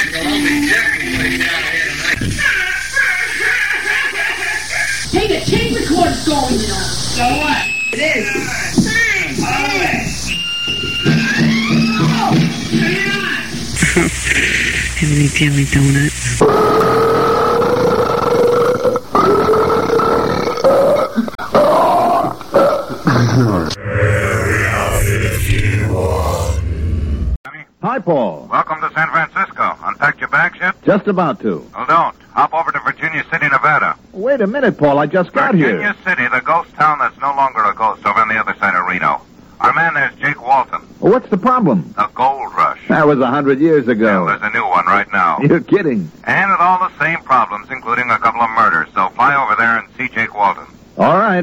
Hey, the tape recorder's going, you know. So what? It is. Have any jelly donuts? Hi, Paul. Welcome to San Francisco. Unpacked your bags yet? Just about to. Well, don't. Hop over to Virginia City, Nevada. Wait a minute, Paul. I just got here. Virginia City, the ghost town that's no longer a ghost over on the other side of Reno. Our man there's Jake Walton. Well, what's the problem? The gold rush. That was 100 years ago. Well, there's a new one right now. You're kidding. And with all the same problems, including a couple of murders. So fly over there and see Jake Walton. All right.